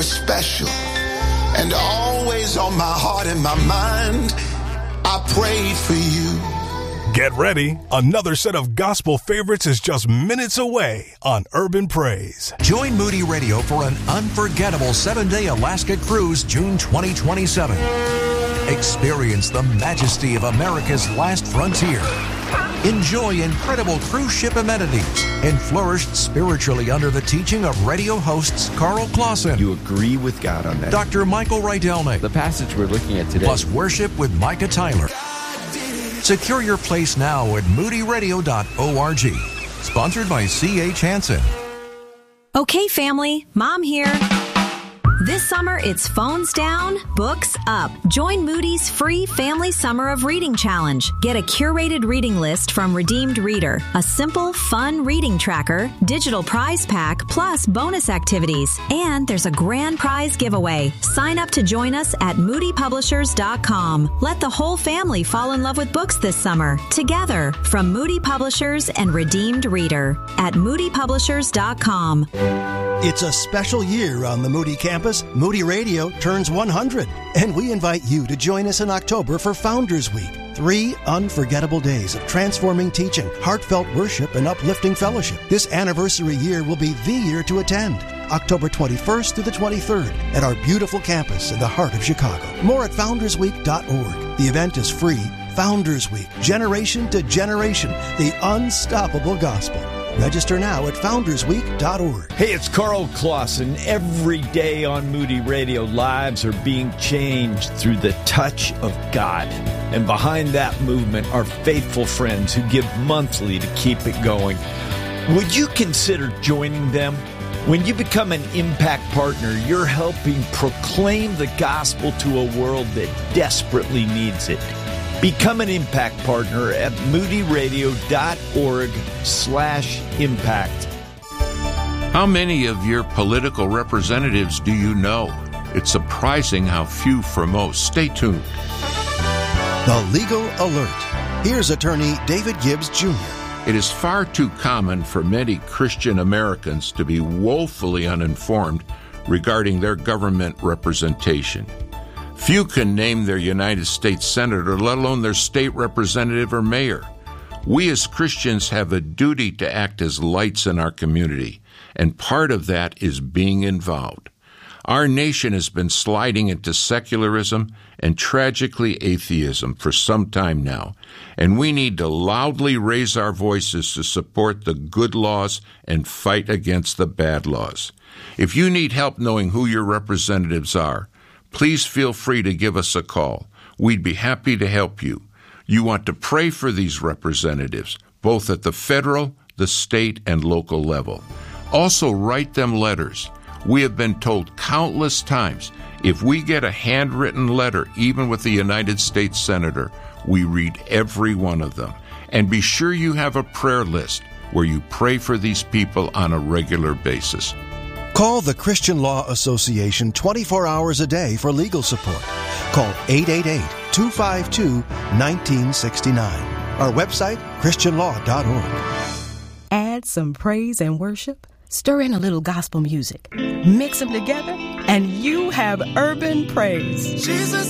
were special and always on my heart and my mind. I prayed for you. Get ready. Another set of gospel favorites is just minutes away on Urban Praise. Join Moody Radio for an unforgettable 7-day Alaska cruise, June 2027. Experience the majesty of America's last frontier. Enjoy incredible cruise ship amenities and flourish spiritually under the teaching of radio hosts Carl Clausen. You agree with God on that. Dr. Michael Rydelnik. The passage we're looking at today. Plus worship with Micah Tyler. Secure your place now at moodyradio.org. Sponsored by C.H. Hansen. Okay, family, Mom here. This summer, it's phones down, books up. Join Moody's free Family Summer of Reading Challenge. Get a curated reading list from Redeemed Reader, a simple, fun reading tracker, digital prize pack, plus bonus activities. And there's a grand prize giveaway. Sign up to join us at moodypublishers.com. Let the whole family fall in love with books this summer. Together, from Moody Publishers and Redeemed Reader at moodypublishers.com. It's a special year on the Moody campus. Moody Radio turns 100, and we invite you to join us in October for Founders Week. 3 unforgettable days of transforming teaching, heartfelt worship, and uplifting fellowship. This anniversary year will be the year to attend. October 21st through the 23rd at our beautiful campus in the heart of Chicago. More at foundersweek.org. The event is free. Founders Week, generation to generation, the unstoppable gospel. Register now at foundersweek.org. Hey, it's Carl Clausen. Every day on Moody Radio, lives are being changed through the touch of God. And behind that movement are faithful friends who give monthly to keep it going. Would you consider joining them? When you become an impact partner, you're helping proclaim the gospel to a world that desperately needs it. Become an impact partner at moodyradio.org/impact. How many of your political representatives do you know? It's surprising how few for most. Stay tuned. The Legal Alert. Here's attorney David Gibbs Jr. It is far too common for many Christian Americans to be woefully uninformed regarding their government representation. Few can name their United States Senator, let alone their state representative or mayor. We as Christians have a duty to act as lights in our community, and part of that is being involved. Our nation has been sliding into secularism and tragically atheism for some time now, and we need to loudly raise our voices to support the good laws and fight against the bad laws. If you need help knowing who your representatives are, please feel free to give us a call. We'd be happy to help you. You want to pray for these representatives, both at the federal, the state, and local level. Also, write them letters. We have been told countless times, if we get a handwritten letter, even with a United States Senator, we read every one of them. And be sure you have a prayer list where you pray for these people on a regular basis. Call the Christian Law Association 24 hours a day for legal support. Call 888-252-1969. Our website, christianlaw.org. Add some praise and worship, stir in a little gospel music, mix them together, and you have Urban Praise. Jesus